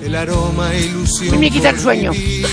El aroma e ilusión. Me quita el sueño.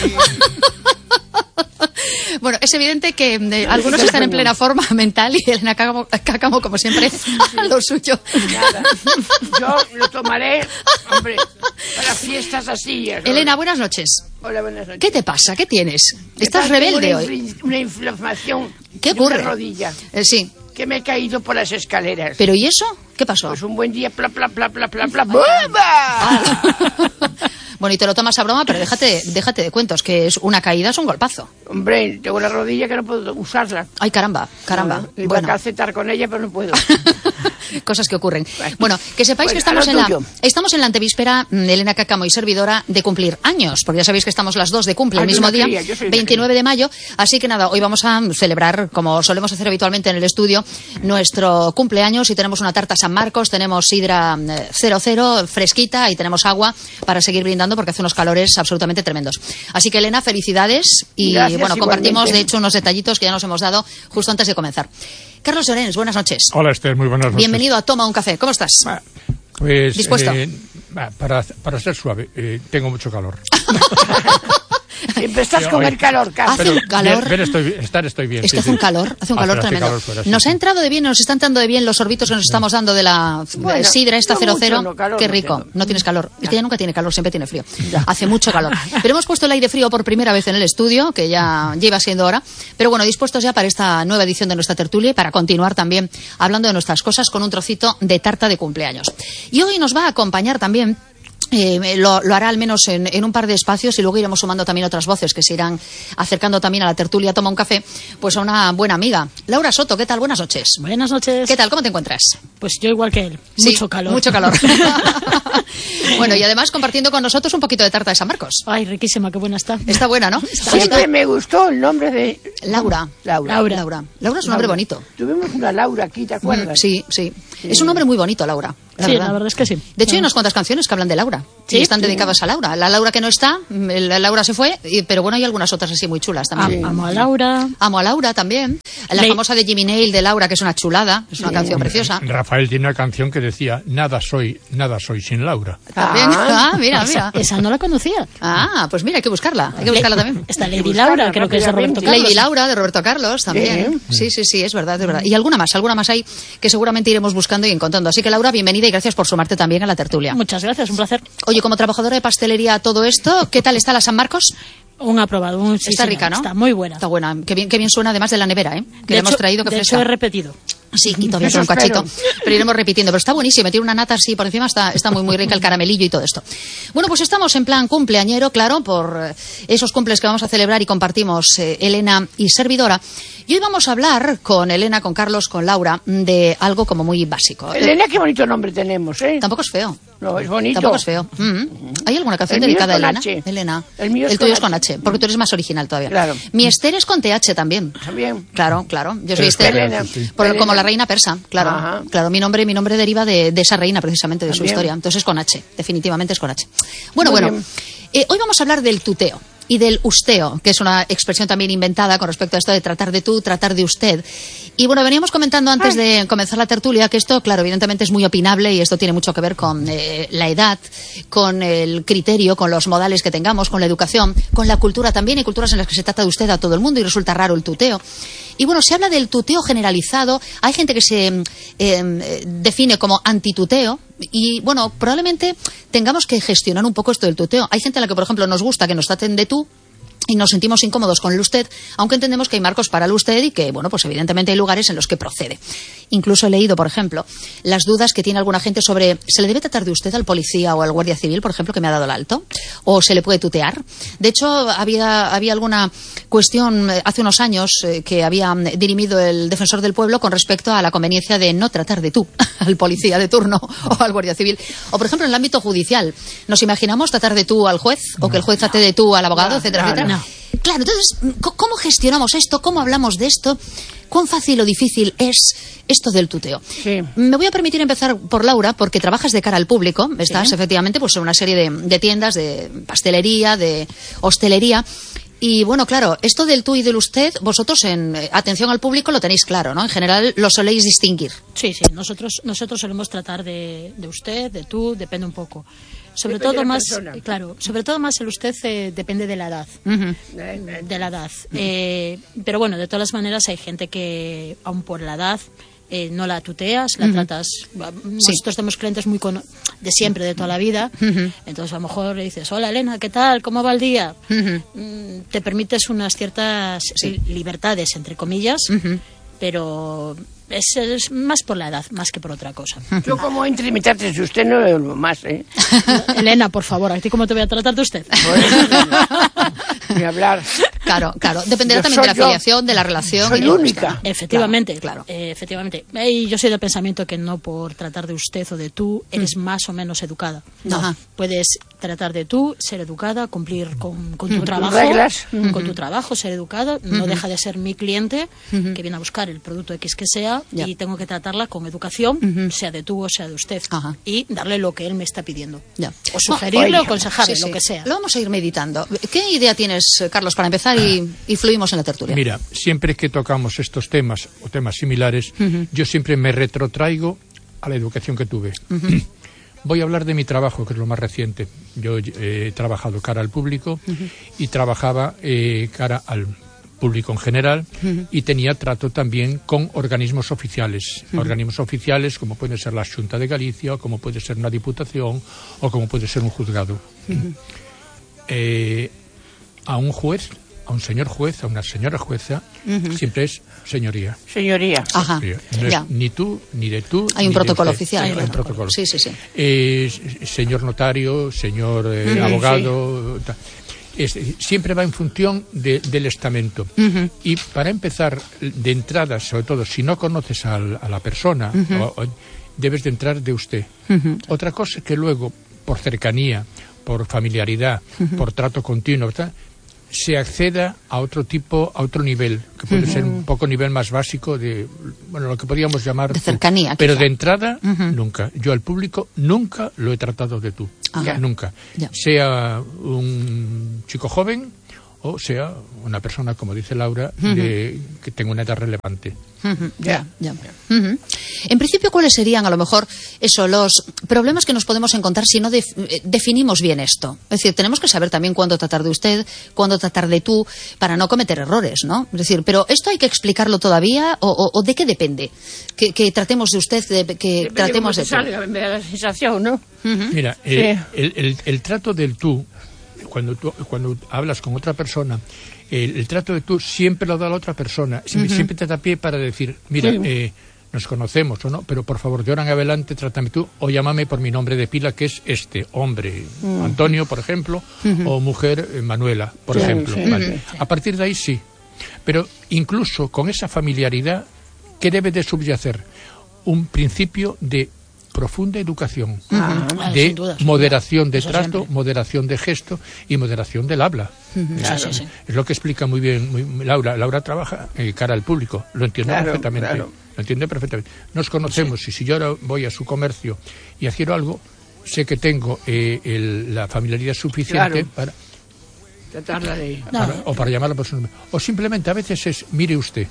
Bueno, es evidente que algunos están en plena forma mental y Elena Cácamo, como siempre, a lo suyo. Nada. Yo lo tomaré, hombre, para fiestas así. Elena, buenas noches. Hola, buenas noches. ¿Qué te pasa? ¿Qué tienes? ¿Estás rebelde hoy? Una inflamación. ¿Qué ocurre? De una rodilla. Sí. Que me he caído por las escaleras. ¿Pero y eso? ¿Qué pasó? Pues un buen día, pla, pla, pla, pla, pla, pla, ¡bomba! Bueno, y te lo tomas a broma, pero déjate de cuentos, que es una caída, es un golpazo. Hombre, tengo la rodilla que no puedo usarla. Ay, caramba. No, iba a calcetar con ella, pero no puedo. Cosas que ocurren. Bueno, que sepáis que estamos en la antevíspera, Elena Cácamo y servidora, de cumplir años, porque ya sabéis que estamos las dos de cumple el mismo día, 29 de mayo, así que nada, hoy vamos a celebrar, como solemos hacer habitualmente en el estudio, nuestro cumpleaños, y tenemos una tarta San Marcos, tenemos sidra 00, fresquita, y tenemos agua para seguir brindando, porque hace unos calores absolutamente tremendos. Así que, Elena, felicidades, y gracias, bueno, compartimos de hecho unos detallitos que ya nos hemos dado justo antes de comenzar. Carlos Llorens, buenas noches. Hola, Esther, muy buenas noches. Bienvenido a Toma un Café. ¿Cómo estás? Pues, ¿dispuesto? Para ser suave, tengo mucho calor. Siempre estás con el calor, Carlos. Hace un calor. Pero estoy bien. Es que hace un calor tremendo. Nos ha entrado de bien, nos están dando de bien los sorbitos que nos estamos dando de la sidra esta 00. Qué rico. No tienes calor. Es que ella nunca tiene calor, siempre tiene frío. Hace mucho calor. Pero hemos puesto el aire frío por primera vez en el estudio, que ya iba siendo hora. Pero bueno, dispuestos ya para esta nueva edición de nuestra tertulia y para continuar también hablando de nuestras cosas con un trocito de tarta de cumpleaños. Y hoy nos va a acompañar también. Lo hará al menos en un par de espacios, y luego iremos sumando también otras voces que se irán acercando también a la tertulia Toma un Café, pues a una buena amiga. Laura Soto, ¿qué tal? Buenas noches. Buenas noches. ¿Qué tal? ¿Cómo te encuentras? Pues yo igual que él. Sí, mucho calor. Mucho calor. Bueno, y además compartiendo con nosotros un poquito de tarta de San Marcos. Ay, riquísima, qué buena está. Está buena, ¿no? Siempre me gustó el nombre de... Laura. Laura es un nombre bonito. Tuvimos una Laura aquí, ¿te acuerdas? Sí. Es un nombre muy bonito, Laura. La verdad es que sí. De hecho, hay unas cuantas canciones que hablan de Laura. ¿Sí? Y están dedicadas a Laura. La Laura que no está, la Laura se fue, pero bueno, hay algunas otras así muy chulas también. Amo a Laura. Amo a Laura también. La famosa de Jimmy Nail de Laura, que es una chulada, es una canción preciosa. Rafael tiene una canción que decía, nada soy sin Laura. También. Mira. Esa no la conocía. Pues mira, hay que buscarla también. Está Lady Laura, creo que es de Roberto Carlos. Lady Laura, de Roberto Carlos, también. Sí, es verdad. Y alguna más hay que seguramente iremos buscando y encontrando. Así que, Laura, bienvenida y gracias por sumarte también a la tertulia. Muchas gracias, un placer. Oye, como trabajadora de pastelería, todo esto, ¿qué tal está la San Marcos? Un aprobado. Está rica, ¿no? Está muy buena. Está buena. Qué bien suena, además de la nevera, ¿eh? Que le hemos traído, que fresca. De hecho, he repetido. Sí, y todavía un cachito. Pero iremos repitiendo. Pero está buenísimo. Tiene una nata así por encima. Está muy rica el caramelillo y todo esto. Bueno, pues estamos en plan cumpleañero, claro, por esos cumples que vamos a celebrar y compartimos Elena y servidora. Y hoy vamos a hablar con Elena, con Carlos, con Laura, de algo como muy básico. Elena, qué bonito nombre tenemos, ¿eh? Tampoco es feo. No, es bonito. Tampoco es feo. ¿Hay alguna canción dedicada a Elena? H. Elena. El tuyo es con H, porque tú eres más original todavía. Claro. Mi Esther es con TH también. También. Claro. Yo soy Esther. Elena. Como la reina persa, claro. Ajá. Claro, mi nombre deriva de esa reina, precisamente, de su historia. Entonces es con H, definitivamente es con H. Bueno. Hoy vamos a hablar del tuteo y del usteo, que es una expresión también inventada con respecto a esto de tratar de tú, tratar de usted. Y bueno, veníamos comentando antes de comenzar la tertulia que esto, claro, evidentemente es muy opinable y esto tiene mucho que ver con la edad, con el criterio, con los modales que tengamos, con la educación, con la cultura también. Hay culturas en las que se trata de usted a todo el mundo y resulta raro el tuteo. Y bueno, se habla del tuteo generalizado. Hay gente que se define como antituteo. Y bueno, probablemente tengamos que gestionar un poco esto del tuteo. Hay gente a la que, por ejemplo, nos gusta que nos traten de tú y nos sentimos incómodos con el usted, aunque entendemos que hay marcos para el usted y que, bueno, pues evidentemente hay lugares en los que procede. Incluso he leído, por ejemplo, las dudas que tiene alguna gente sobre ¿se le debe tratar de usted al policía o al guardia civil, por ejemplo, que me ha dado el alto? ¿O se le puede tutear? De hecho, había alguna cuestión hace unos años que había dirimido el defensor del pueblo con respecto a la conveniencia de no tratar de tú al policía de turno o al guardia civil. O, por ejemplo, en el ámbito judicial, ¿nos imaginamos tratar de tú al juez o que el juez trate de tú al abogado, etcétera, etcétera? No. Claro, entonces, ¿cómo gestionamos esto? ¿Cómo hablamos de esto? ¿Cuán fácil o difícil es esto del tuteo? Sí. Me voy a permitir empezar por Laura, porque trabajas de cara al público. Estás efectivamente pues en una serie de tiendas, de pastelería, de hostelería. Y bueno, claro, esto del tú y del usted, vosotros en atención al público lo tenéis claro, ¿no? En general lo soléis distinguir. Sí, nosotros solemos tratar de usted, de tú, depende un poco. Sobre Depende todo de la más, persona. claro, sobre todo más el usted depende de la edad. De la edad. Pero bueno, de todas las maneras hay gente que, aun por la edad, no la tuteas, la tratas. Nosotros tenemos clientes muy de siempre, de toda la vida. Entonces a lo mejor le dices, hola Elena, ¿qué tal? ¿Cómo va el día? Te permites unas ciertas libertades, entre comillas, pero es más por la edad, más que por otra cosa. Yo como entre y me trates de usted no lo vuelvo más, ¿eh? Elena, por favor, ¿a ti cómo te voy a tratar de usted? Por eso, ni hablar. Claro. Dependerá Yo también de la soy yo. afiliación, de la relación. Soy y ya única. está. Efectivamente, Claro. Efectivamente. Y yo soy del pensamiento que no por tratar de usted o de tú eres más o menos educada. No. Ajá. Puedes tratar de tú, ser educada, cumplir con tu tus trabajo, reglas. con tu trabajo, ser educada. No deja de ser mi cliente que viene a buscar el producto X que sea Ya. y tengo que tratarla con educación, sea de tú o sea de usted. Ajá. Y darle lo que él me está pidiendo. Ya. O sugerirle Oye, o aconsejarle, Sí, lo sí. que sea. Lo vamos a ir meditando. ¿Qué idea tienes, Carlos, para empezar y fluimos en la tertulia? Mira, siempre que tocamos estos temas o temas similares, yo siempre me retrotraigo a la educación que tuve. Voy a hablar de mi trabajo, que es lo más reciente. Yo he trabajado cara al público y trabajaba cara al público en general y tenía trato también con organismos oficiales. Organismos oficiales como puede ser la Xunta de Galicia, o como puede ser una diputación, o como puede ser un juzgado. A un juez, a un señor juez, a una señora jueza, siempre es señoría. Señoría. Ajá. No es Ya. ni tú, ni de tú. Hay un ni de protocolo usted. oficial. Hay un claro. protocolo. Sí. Señor notario, señor abogado. Siempre va en función del estamento. Y para empezar, de entrada, sobre todo, si no conoces a la persona, debes de entrar de usted. Otra cosa es que luego, por cercanía, por familiaridad, por trato continuo, ¿verdad?, se acceda a otro tipo, a otro nivel, que puede ser un poco nivel más básico de, bueno, lo que podríamos llamar De cercanía, pero quizá. de entrada, nunca. Yo al público nunca lo he tratado de tú. Ajá. Nunca. Ya. Sea un chico joven o sea una persona, como dice Laura, que tenga una edad relevante. Ya. En principio, ¿cuáles serían, a lo mejor, los problemas que nos podemos encontrar si no definimos bien esto? Es decir, tenemos que saber también cuándo tratar de usted, cuándo tratar de tú, para no cometer errores, ¿no? Es decir, pero ¿esto hay que explicarlo todavía o de qué depende? Que tratemos de usted, que tratemos de tú. Salga, me da la sensación, ¿no? Mira, Sí. el trato del tú, cuando hablas con otra persona, el trato de tú siempre lo da la otra persona. Siempre te da pie para decir, mira, nos conocemos o no, pero por favor, de ahora en adelante trátame tú o llámame por mi nombre de pila, que es hombre, Antonio, por ejemplo, o mujer, Manuela, por ejemplo. Vale. A partir de ahí sí. Pero incluso con esa familiaridad, ¿qué debe de subyacer? Un principio de profunda educación, de sin duda, moderación de eso trato, siempre. moderación de gesto y moderación del habla. Claro. Sí. Es lo que explica muy bien Laura. Laura trabaja cara al público, lo entiende Claro, perfectamente. claro. Lo entiende perfectamente. Nos conocemos y si yo ahora voy a su comercio y adquiero algo, sé que tengo la familiaridad suficiente Claro. Tratarla de... para llamarla por su nombre. O simplemente a veces es, mire usted.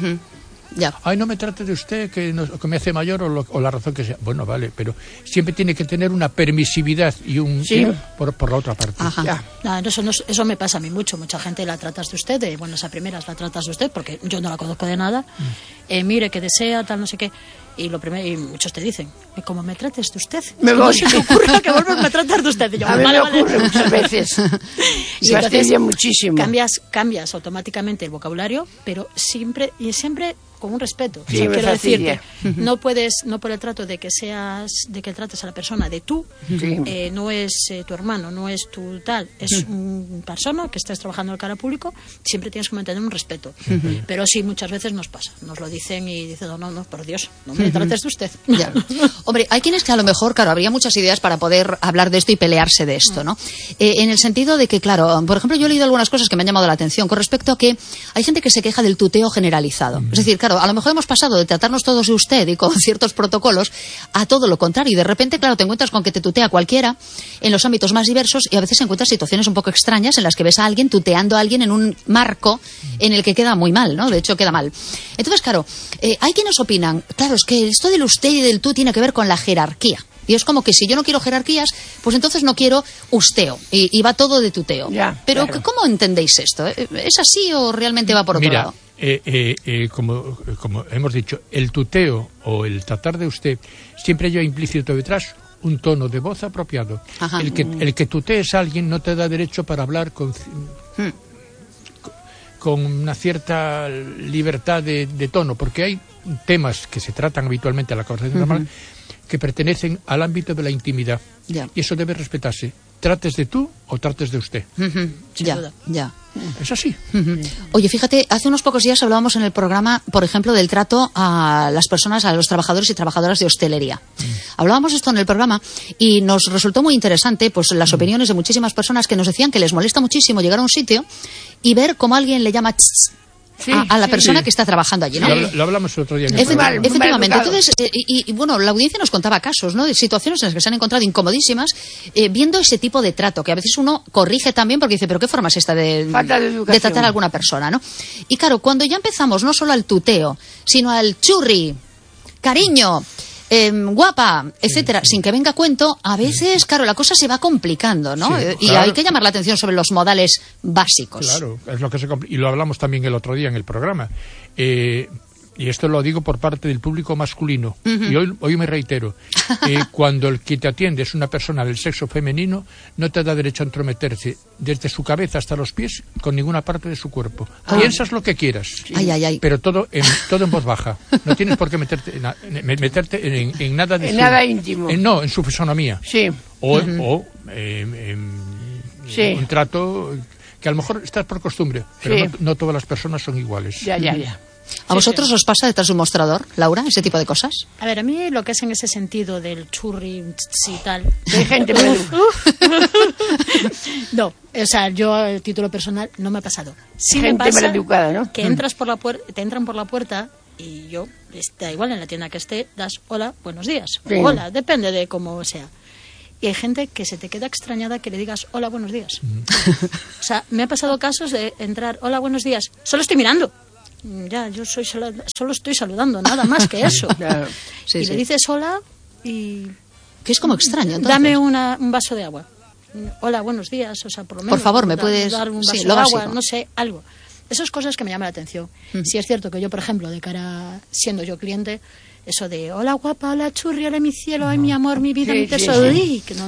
Ya. Ay, no me trate de usted, que me hace mayor o la razón que sea. Bueno, vale, pero siempre tiene que tener una permisividad y un Sí. por la otra parte. Ajá. Ya. No, eso me pasa a mí mucho. Mucha gente la tratas de usted, de buenas a primeras la tratas de usted, porque yo no la conozco de nada. Mire, que desea, tal, no sé qué. Y muchos te dicen, como me trates de usted. Me si voy. no se te ocurra que volverme a tratar de usted. Y yo, A mí vale, me vale. ocurre muchas veces. Y Y entonces fastidia muchísimo. cambias automáticamente el vocabulario, pero siempre con un respeto. Sí, O sea, me quiero fastidia. decirte, no por el trato de que trates a la persona de tú, Sí. no es tu hermano, no es tu tal, es una persona que estás trabajando al cara público, siempre tienes que mantener un respeto. Pero sí, muchas veces nos pasa, nos lo dicen y dicen, no, por Dios, no me trates de usted. Ya. Hombre, hay quienes que a lo mejor, claro, habría muchas ideas para poder hablar de esto y pelearse de esto, ¿no? En el sentido de que, claro, por ejemplo, yo he leído algunas cosas que me han llamado la atención con respecto a que hay gente que se queja del tuteo generalizado. Es decir, claro, a lo mejor hemos pasado de tratarnos todos de usted y con ciertos protocolos a todo lo contrario. Y de repente, claro, te encuentras con que te tutea cualquiera en los ámbitos más diversos y a veces encuentras situaciones un poco extrañas en las que ves a alguien tuteando a alguien en un marco en el que queda muy mal, ¿no? De hecho, queda mal. Entonces, claro, hay quienes opinan, claro, es que esto del usted y del tú tiene que ver con la jerarquía. Y Y es como que si yo no quiero jerarquías, pues entonces no quiero usteo. Y va todo de tuteo. Ya, pero claro. ¿cómo entendéis esto? ¿Es así o realmente va por otro lado? Como hemos dicho, el tuteo o el tratar de usted siempre lleva implícito detrás un tono de voz apropiado. Ajá. El que tutees a alguien no te da derecho para hablar con una cierta libertad de tono, porque hay temas que se tratan habitualmente a la conversación normal que pertenecen al ámbito de la intimidad. Ya. Y eso debe respetarse. Trates de tú o trates de usted. Ya. Es así. Oye, fíjate, hace unos pocos días hablábamos en el programa, por ejemplo, del trato a las personas, a los trabajadores y trabajadoras de hostelería. Hablábamos esto en el programa y nos resultó muy interesante pues las opiniones de muchísimas personas que nos decían que les molesta muchísimo llegar a un sitio y ver cómo alguien le llama a la persona que está trabajando allí, ¿no? Lo hablamos el otro día en el programa. Efectivamente. Entonces, bueno, la audiencia nos contaba casos, ¿no? De situaciones en las que se han encontrado incomodísimas viendo ese tipo de trato, que a veces uno corrige también porque dice, pero ¿qué forma es esta de tratar a alguna persona, ¿no? Y claro, cuando ya empezamos no solo al tuteo, sino al churri, cariño, guapa, etcétera, sin que venga a cuento, a veces, claro, la cosa se va complicando, ¿no? Sí, y claro. hay que llamar la atención sobre los modales básicos. Claro, es lo que y lo hablamos también el otro día en el programa. Y esto lo digo por parte del público masculino. Y hoy me reitero. Cuando el que te atiende es una persona del sexo femenino, no te da derecho a entrometerse desde su cabeza hasta los pies con ninguna parte de su cuerpo. Piensas lo que quieras, pero todo en voz baja. No tienes por qué meterte en nada de nada íntimo. En su fisonomía. Sí. O un trato que a lo mejor estás por costumbre, pero no todas las personas son iguales. Ya. ¿A vosotros os pasa detrás de un mostrador, Laura, ese tipo de cosas? A ver, a mí lo que es en ese sentido del churri y tal... Hay gente No, o sea, yo a título personal no me ha pasado. Sí gente me pasa maleducada, ¿no? que entras por la te entran por la puerta y yo, da igual en la tienda que esté, das hola, buenos días. Sí. Hola, depende de cómo sea. Y hay gente que se te queda extrañada que le digas hola, buenos días. O sea, me ha pasado casos de entrar, hola, buenos días, solo estoy mirando. Ya, yo solo estoy saludando, nada más que eso. Claro. Y le dices hola y... Que es como extraño, entonces. Dame un vaso de agua. Hola, buenos días, o sea, por lo menos... Por favor, ¿me puedes...? dar un vaso Sí, de lo agua, básico. no sé, algo. Esas cosas que me llaman la atención. Si es cierto que yo, por ejemplo, de cara, siendo yo cliente, eso de hola guapa, hola churri, hola mi cielo, ay mi amor, mi vida, mi tesoro, y que no.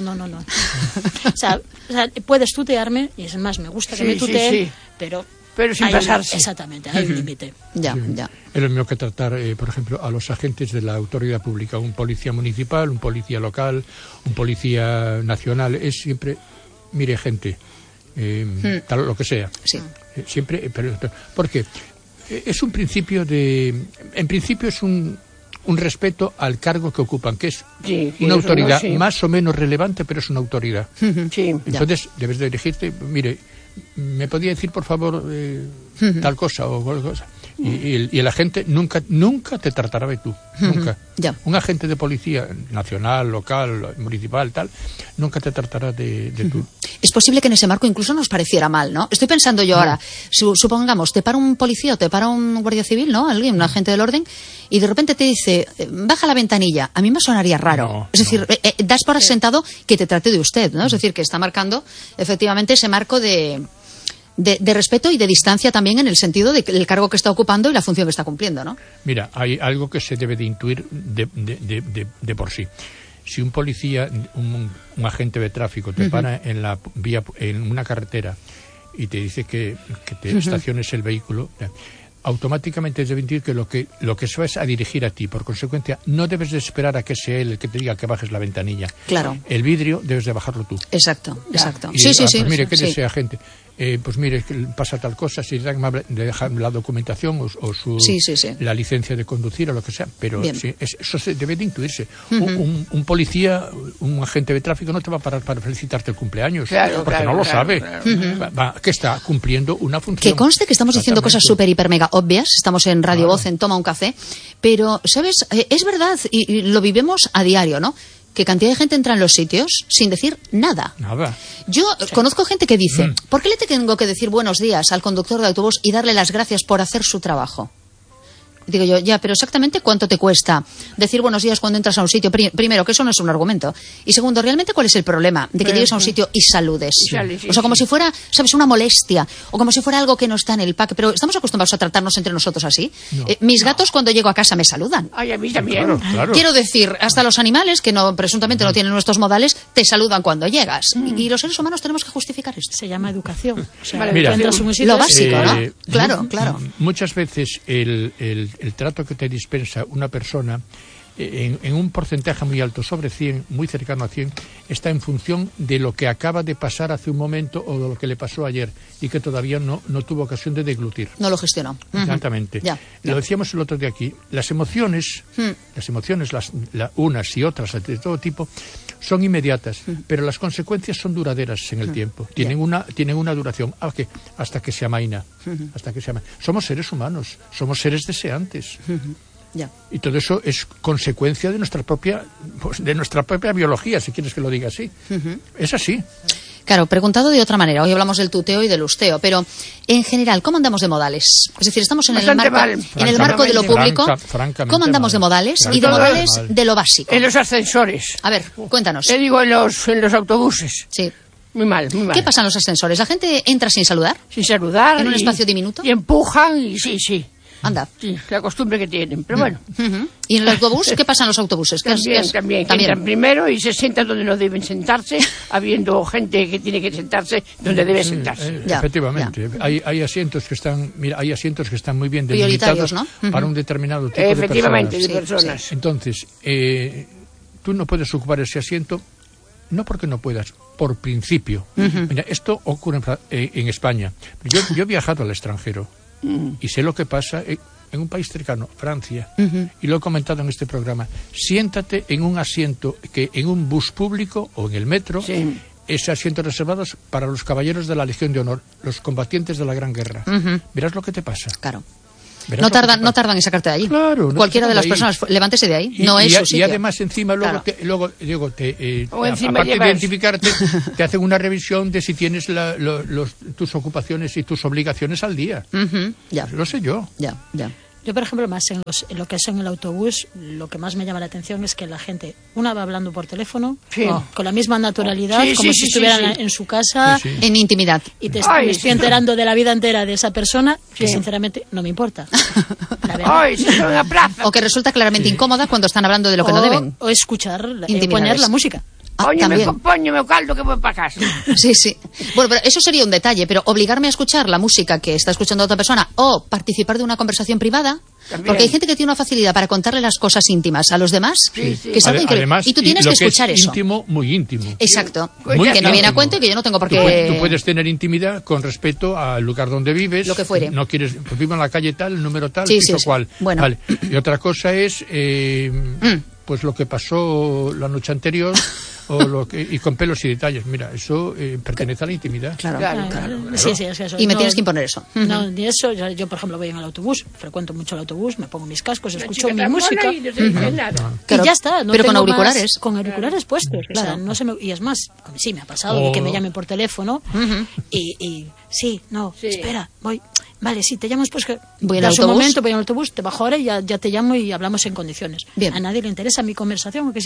O sea, puedes tutearme, y es más, me gusta que me tuteen, pero sin pasarse. Exactamente, hay un límite. Ya. Es lo mismo que tratar, por ejemplo, a los agentes de la autoridad pública, un policía municipal, un policía local, un policía nacional. Es siempre, mire, gente, tal lo que sea. Sí. Siempre, porque es un principio en principio es un respeto al cargo que ocupan, que es una autoridad más o menos relevante, pero es una autoridad. Entonces, debes de dirigirte, mire, ¿me podía decir, por favor, tal cosa o cual cosa? Y el agente nunca te tratará de tú, nunca. Un agente de policía nacional, local, municipal, tal, nunca te tratará de tú. Es posible que en ese marco incluso nos pareciera mal, ¿no? Estoy pensando yo ahora, supongamos, te para un policía o te para un guardia civil, ¿no? Alguien, un agente del orden, y de repente te dice, baja la ventanilla. A mí me sonaría raro. Es decir, das por sentado que te trate de usted, ¿no? Es decir, que está marcando efectivamente ese marco de respeto y de distancia también en el sentido del cargo que está ocupando y la función que está cumpliendo, ¿no? Mira, hay algo que se debe de intuir de por sí. Si un policía, un agente de tráfico te para en la vía, en una carretera y te dice que te estaciones el vehículo, automáticamente debe intuir que lo que se va es a dirigir a ti. Por consecuencia, no debes de esperar a que sea él el que te diga que bajes la ventanilla. Claro. El vidrio debes de bajarlo tú. Exacto. Y, Sí. Pues mire, ¿qué desea, gente? Pues mire, pasa tal cosa, si le dejan la documentación o la licencia de conducir o lo que sea, pero eso se debe de intuirse. Un policía, un agente de tráfico no te va a parar para felicitarte el cumpleaños, porque no lo sabe. Que está cumpliendo una función. Que conste que estamos diciendo cosas súper, hiper, mega obvias, estamos en Radio Voz, en Toma un Café, pero, ¿sabes? Es verdad, y lo vivimos a diario, ¿no? Que cantidad de gente entra en los sitios sin decir nada. Yo conozco gente que dice, ¿por qué le tengo que decir buenos días al conductor de autobús y darle las gracias por hacer su trabajo? Digo yo, ya, pero exactamente cuánto te cuesta decir buenos días cuando entras a un sitio. Primero, que eso no es un argumento. Y segundo, realmente, ¿cuál es el problema de que llegues a un sitio y saludes? O sea, como si fuera, ¿sabes?, una molestia. O como si fuera algo que no está en el pack. Pero ¿estamos acostumbrados a tratarnos entre nosotros así? No. Mis gatos, cuando llego a casa, me saludan. Ay, a mí también. Claro. Quiero decir, hasta los animales, que no presuntamente no tienen nuestros modales, te saludan cuando llegas. Y los seres humanos tenemos que justificar esto. Se llama educación. O sea, Mira, tú entras en un sitio, lo básico, ¿no? Claro. Muchas veces el trato que te dispensa una persona en un porcentaje muy alto, sobre 100, muy cercano a 100, está en función de lo que acaba de pasar hace un momento o de lo que le pasó ayer y que todavía no tuvo ocasión de deglutir. No lo gestionó. Exactamente. Ya. Lo decíamos el otro día aquí, las emociones, unas y otras de todo tipo, son inmediatas, pero las consecuencias son duraderas en el tiempo. Tienen una duración hasta que se amaina. Somos seres humanos, somos seres deseantes. Ya. Y todo eso es consecuencia de nuestra propia biología, si quieres que lo diga así. Es así. Claro, preguntado de otra manera. Hoy hablamos del tuteo y del usteo, pero en general, ¿cómo andamos de modales? Es decir, estamos en el marco de lo público. ¿Cómo andamos de modales? Y de modales de lo básico. En los ascensores. A ver, cuéntanos. Te digo, en los autobuses. Sí. Muy mal. ¿Qué pasa en los ascensores? ¿La gente entra sin saludar? Sin saludar. ¿En un espacio diminuto? Y empujan y sí. Anda. Sí, la costumbre que tienen, pero bueno. ¿Y en el autobús? ¿Qué pasa en los autobuses? También. Entran primero y se sientan donde no deben sentarse, habiendo gente que tiene que sentarse donde debe sentarse. Efectivamente. Ya. Hay asientos que están muy bien delimitados, ¿no? Para un determinado tipo Efectivamente, de personas. Sí. Entonces, tú no puedes ocupar ese asiento, no porque no puedas, por principio. Mira, esto ocurre en España. Yo he viajado al extranjero. Y sé lo que pasa en un país cercano, Francia, y lo he comentado en este programa. Siéntate en un asiento que en un bus público o en el metro, ese asiento reservado para los caballeros de la Legión de Honor, los combatientes de la Gran Guerra. Verás lo que te pasa. Claro. No tardan en sacarte de allí. Claro, cualquiera de las personas, levántese de ahí. No es su sitio. Y además encima aparte de identificarte, te hacen una revisión de si tienes tus ocupaciones y tus obligaciones al día. Ya. Lo sé yo. Ya. Yo, por ejemplo, más en lo que es en el autobús, lo que más me llama la atención es que la gente, una va hablando por teléfono, con la misma naturalidad, como si estuvieran en su casa, en intimidad. Y me estoy enterando de la vida entera de esa persona, que sinceramente no me importa. O que resulta claramente incómoda cuando están hablando de lo que no deben. O escuchar, poner la música. Póñeme caldo que voy para casa. Sí. Bueno, pero eso sería un detalle, pero obligarme a escuchar la música que está escuchando otra persona o participar de una conversación privada, porque hay gente que tiene una facilidad para contarle las cosas íntimas a los demás, que es algo increíble. Además, y tú tienes que escuchar eso. Íntimo, muy íntimo. Exacto. Que no viene a cuento y que yo no tengo por qué. Tú puedes tener intimidad con respecto al lugar donde vives. Lo que fuere. No quieres, pues vivo en la calle tal, el número tal, piso cual. Bueno. Vale. Y otra cosa es, pues lo que pasó la noche anterior. Y con pelos y detalles. Mira, eso pertenece a la intimidad. Claro. Sí, es eso. Y me tienes que imponer eso. No, ni eso. Yo, por ejemplo, voy en el autobús, frecuento mucho el autobús, me pongo mis cascos, escucho mi música. Y ya está. Pero con auriculares. Con auriculares puestos. Claro. O sea, y es más, sí me ha pasado de que me llamen por teléfono y espera, voy. Vale, sí, te llamo después que voy en un momento, voy en el autobús, te bajo ahora y ya te llamo y hablamos en condiciones. Bien. A nadie le interesa mi conversación,